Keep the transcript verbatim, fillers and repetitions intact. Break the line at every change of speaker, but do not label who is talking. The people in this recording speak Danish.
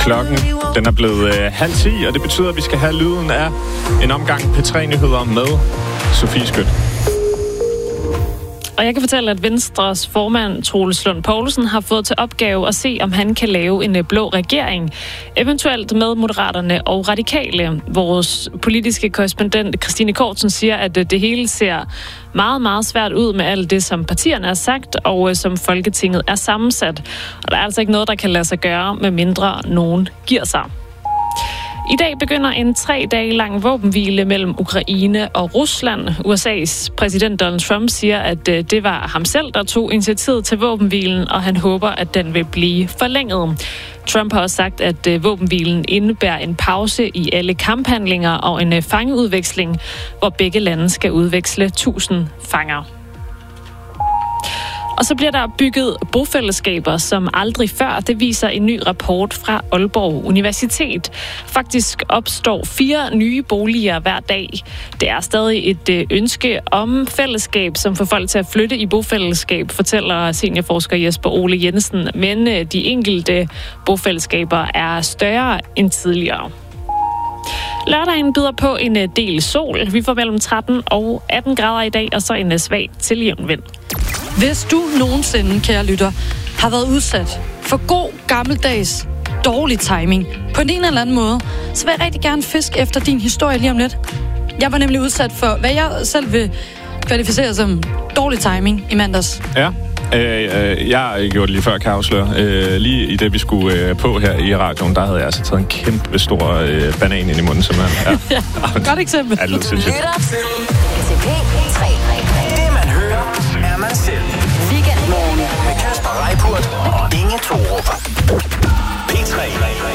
Klokken den er blevet øh, halv ti, og det betyder, at vi skal have lyden af en omgang P tre Nyheder med Sofie Skødt.
Og jeg kan fortælle, at Venstres formand, Troels Lund Poulsen, har fået til opgave at se, om han kan lave en blå regering. Eventuelt med Moderaterne og Radikale. Vores politiske korrespondent Christine Kortsen siger, at det hele ser meget, meget svært ud med alt det, som partierne har sagt, og som Folketinget er sammensat. Og der er altså ikke noget, der kan lade sig gøre, med mindre nogen giver sig. I dag begynder en tre dage lang våbenhvile mellem Ukraine og Rusland. U S A's præsident Donald Trump siger, at det var ham selv, der tog initiativet til våbenhvilen, og han håber, at den vil blive forlænget. Trump har også sagt, at våbenhvilen indebærer en pause i alle kamphandlinger og en fangeudveksling, hvor begge lande skal udveksle tusind fanger. Og så bliver der bygget bofællesskaber som aldrig før. Det viser en ny rapport fra Aalborg Universitet. Faktisk opstår fire nye boliger hver dag. Det er stadig et ønske om fællesskab, som får folk til at flytte i bofællesskab, fortæller seniorforsker Jesper Ole Jensen. Men de enkelte bofællesskaber er større end tidligere. Lørdagen byder på en del sol. Vi får mellem tretten og atten grader i dag, og så en svag til jævn vind.
Hvis du nogensinde, kære lytter, har været udsat for god, gammeldags, dårlig timing på en eller anden måde, så vil jeg rigtig gerne fiske efter din historie lige om lidt. Jeg var nemlig udsat for, hvad jeg selv vil kvalificere som dårlig timing i mandags.
Ja, øh, øh, jeg gjorde det lige før, kan jeg afsløre. Øh, lige i det, vi skulle øh, på her i radioen, der havde jeg altså taget en kæmpe stor øh, banan ind i munden, simpelthen. Ja.
Ja, godt eksempel.
Ja, det synes jeg.
Det man hører, er man selv. Weekendmorgen med Kasper Reippurt og Inge Thorup. P tre